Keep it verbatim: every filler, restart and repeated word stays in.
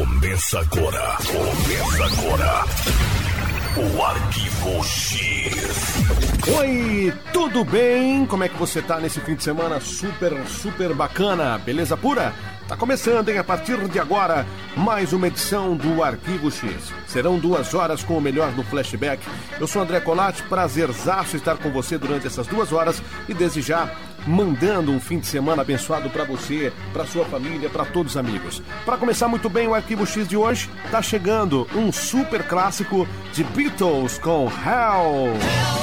Começa agora, começa agora, o Arquivo X. Oi, tudo bem? Como é que você tá nesse fim de semana super, super bacana? Beleza pura? Tá começando, hein? A partir de agora, mais uma edição do Arquivo X. Serão duas horas com o melhor do flashback. Eu sou André Colatti, prazerzaço estar com você durante essas duas horas e desde já mandando um fim de semana abençoado pra você, pra sua família, pra todos os amigos. Pra começar muito bem o Arquivo X de hoje, tá chegando um super clássico de Beatles com Hell.